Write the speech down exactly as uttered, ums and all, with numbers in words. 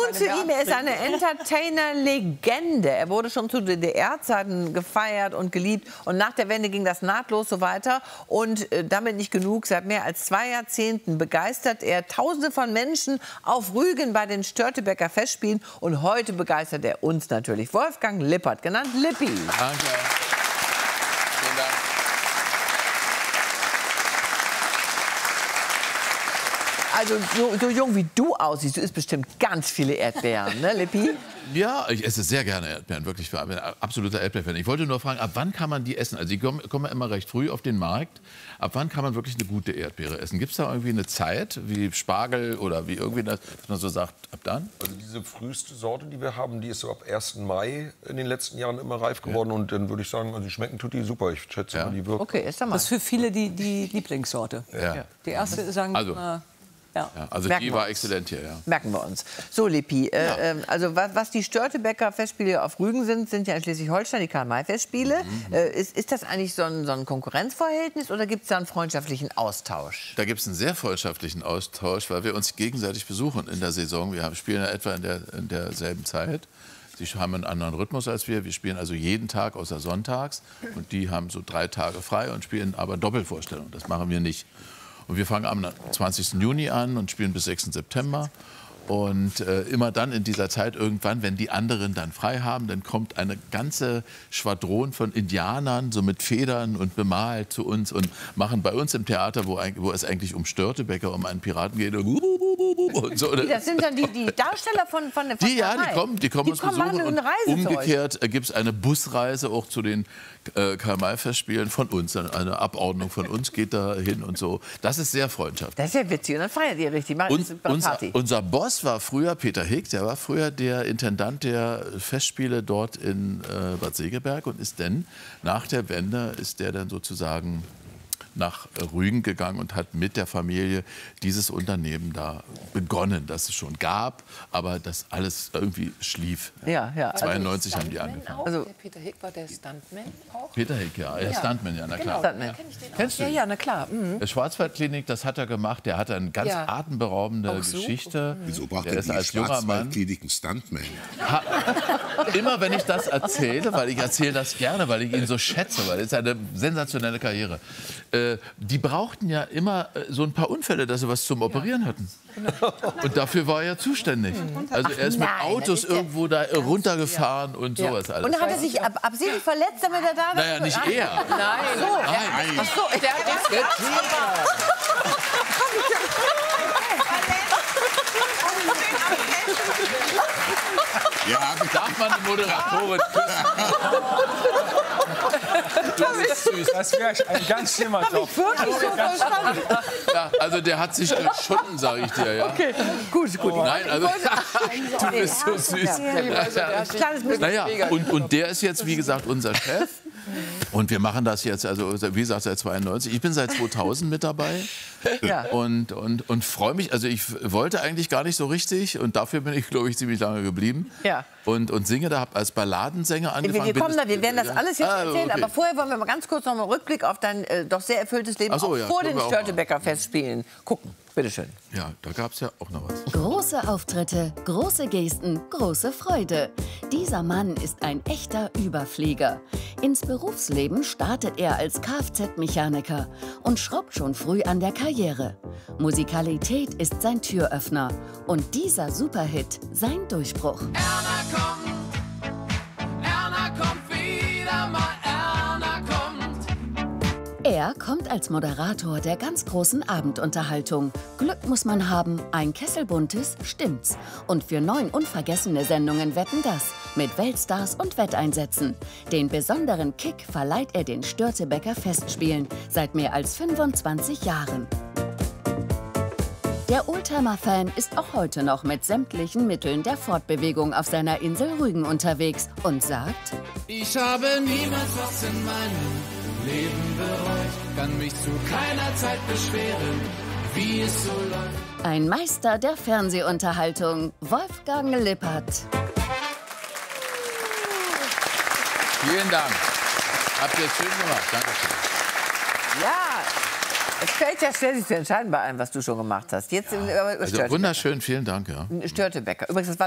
Nun zu ihm, er ist eine Entertainer-Legende. Er wurde schon zu D D R-Zeiten gefeiert und geliebt. Und nach der Wende ging das nahtlos so weiter. Und äh, damit nicht genug, seit mehr als zwei Jahrzehnten begeistert er Tausende von Menschen auf Rügen bei den Störtebeker Festspielen. Und heute begeistert er uns natürlich. Wolfgang Lippert, genannt Lippi. Danke. Vielen Dank. Also so, so jung wie du aussiehst, du isst bestimmt ganz viele Erdbeeren, ne, Lippi? Ja, ich esse sehr gerne Erdbeeren, wirklich. Ich bin ein absoluter Erdbeerfan. Ich wollte nur fragen, ab wann kann man die essen? Also die kommen, kommen ja immer recht früh auf den Markt. Ab wann kann man wirklich eine gute Erdbeere essen? Gibt es da irgendwie eine Zeit, wie Spargel oder wie irgendwie, das, dass man so sagt, ab dann? Also diese früheste Sorte, die wir haben, die ist so ab ersten Mai in den letzten Jahren immer reif geworden. Ja. Und dann würde ich sagen, also die schmecken tut die super. Ich schätze, ja. die wirkt. Okay, ist mal. Das ist für viele die, die Lieblingssorte. Ja. Die erste sagen also. äh, Ja, also Merken die war exzellent hier, ja. Merken wir uns. So, Lippi, äh, Ja. äh, also was, was die Störtebeker Festspiele auf Rügen sind, sind ja in Schleswig-Holstein die Karl-May-Festspiele. Mhm. Äh, ist, ist das eigentlich so ein, so ein Konkurrenzverhältnis oder gibt es da einen freundschaftlichen Austausch? Da gibt es einen sehr freundschaftlichen Austausch, weil wir uns gegenseitig besuchen in der Saison. Wir haben, spielen ja etwa in, der, in derselben Zeit. Sie haben einen anderen Rhythmus als wir. Wir spielen also jeden Tag außer sonntags. Und die haben so drei Tage frei und spielen aber Doppelvorstellungen. Das machen wir nicht. Und wir fangen am zwanzigsten Juni an und spielen bis sechsten September. Und äh, immer dann in dieser Zeit irgendwann, wenn die anderen dann frei haben, dann kommt eine ganze Schwadron von Indianern, so mit Federn und bemalt zu uns und machen bei uns im Theater, wo, wo es eigentlich um Störtebeker, um einen Piraten geht. Und, und so. Das sind dann die, die Darsteller von, von der von Die, ja, die kommen, die kommen die uns kommen besuchen. Und umgekehrt euch. gibt es eine Busreise auch zu den äh, Karl-May-Festspielen von uns. Eine Abordnung von uns geht da hin und so. Das ist sehr freundschaftlich. Das ist ja witzig. Und dann feiert ihr richtig. Macht Und, unser, Party. unser Boss war früher Peter Hick, der war früher der Intendant der Festspiele dort in äh, Bad Segeberg und ist dann nach der Wende ist der dann sozusagen nach Rügen gegangen und hat mit der Familie dieses Unternehmen da begonnen, das es schon gab, aber das alles irgendwie schlief. Ja, ja. zweiundneunzig haben die angefangen. Also, der Peter Hick war der Stuntman auch? Peter Hick, ja, er ist Stuntman, ja, na klar. Stuntman. Ja. Kennst du Ja, ihn? ja, na klar. Mhm. Der Schwarzwaldklinik, das hat er gemacht. Der hatte eine ganz Ja. atemberaubende Auch so? Geschichte. Wieso braucht Der er ist die als junger Mann. Schwarzwaldklinik einen Stuntman? Ha Immer wenn ich das erzähle, weil ich erzähle das gerne, weil ich ihn so schätze, weil es ist eine sensationelle Karriere. Äh, die brauchten ja immer äh, so ein paar Unfälle, dass sie was zum Operieren hatten. Und dafür war er zuständig. Also er ist mit nein, Autos das ist ja irgendwo da runtergefahren und sowas alles. Und dann hat er sich ab, absichtlich verletzt, damit er da war? Naja, nicht er. Nein. Nein. Ach so, ich Der, der, Ja, hab ich Darf man die Moderatorin küssen? Du bist süß. Das wäre ein ganz schlimmer Job. wirklich so verstanden. Ja, also der hat sich geschunden, sage ich dir. Ja. Okay, gut, gut. Nein, also du bist so süß. Kleines bisschen. Naja, und, und der ist jetzt, wie gesagt, unser Chef. Und wir machen das jetzt, also wie gesagt, seit zweiundneunzig. Ich bin seit zweitausend mit dabei. Ja. Und, und, und freue mich, also ich wollte eigentlich gar nicht so richtig und dafür bin ich, glaube ich, ziemlich lange geblieben. Ja. Und, und singe da, habe als Balladensänger angefangen. Wir, wir, kommen bin da, wir werden das alles jetzt Ah, erzählen, okay. aber vorher wollen wir mal ganz kurz noch mal Rückblick auf dein äh, doch sehr erfülltes Leben Ach so, auch ja, vor können den wir auch Störtebeker Festspielen gucken. Bitte schön. Ja, da gab es ja auch noch was. Große Auftritte, große Gesten, große Freude. Dieser Mann ist ein echter Überflieger. Ins Berufsleben startet er als Kfz-Mechaniker und schraubt schon früh an der Karriere. Musikalität ist sein Türöffner und dieser Superhit sein Durchbruch. Erna kommt, Erna kommt wieder mal, Erna kommt. Er kommt als Moderator der ganz großen Abendunterhaltung. Glück muss man haben, ein Kessel Buntes, stimmt's. Und für neun unvergessene Sendungen Wetten, das mit Weltstars und Wetteinsätzen. Den besonderen Kick verleiht er den Störtebeker Festspielen seit mehr als fünfundzwanzig Jahren. Der Oldtimer-Fan ist auch heute noch mit sämtlichen Mitteln der Fortbewegung auf seiner Insel Rügen unterwegs und sagt: Ich habe niemals was in meinem Leben bereut, kann mich zu keiner Zeit beschweren, wie es so läuft. Ein Meister der Fernsehunterhaltung, Wolfgang Lippert. Vielen Dank. Habt ihr es schön gemacht. Dankeschön. Ja, es fällt ja schwer, sich zu entscheiden bei allem, was du schon gemacht hast. Jetzt ja. Also wunderschön, vielen Dank. Ja. Störtebeker. Übrigens, das war